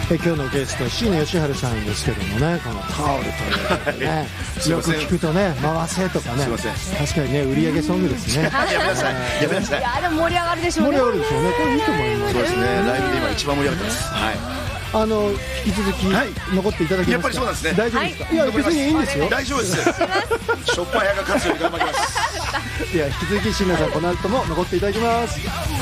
今日のゲスト椎名義治さんですけどもね、このタオルというねよく聞くとね、回せとかね、確かにね売り上げソングですね。 やめなさい、やめなさい。 いやでも盛り上がるでしょうね。 盛り上がるでしょうね。これいいと思います。 そうですね、ライブで今一番盛り上がってます。はい。 引き続き残っていただきますか。 やっぱりそうなんですね。 大丈夫ですか。いや別にいいんですよ。 大丈夫です。しょっぱい派が勝つように頑張ります。 いや引き続き椎名さんこの後も残っていただきます。